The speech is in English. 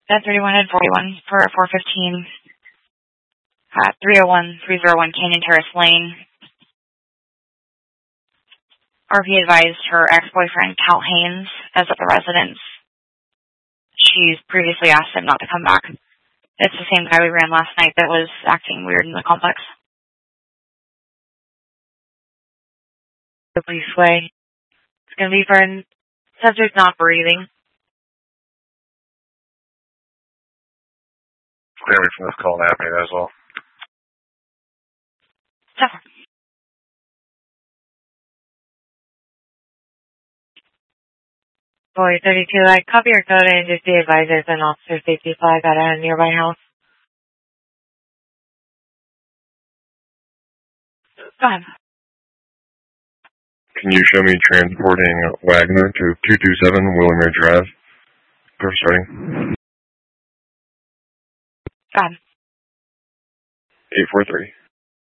At 31 and 41 for 415 at 301-301 Canyon Terrace Lane. RP advised her ex-boyfriend, Cal Haynes, is at the residence. She's previously asked him not to come back. It's the same guy we ran last night that was acting weird in the complex. The brief way. It's going to be for a subject not breathing. Stay away from this call and apnea, that is all. Sure. Boy, 32, I copy your code and just be advised there's an officer safety flag at a nearby house. Go ahead. Can you show me transporting Wagner to 227 Willamere Drive? Go starting. Go ahead. 843.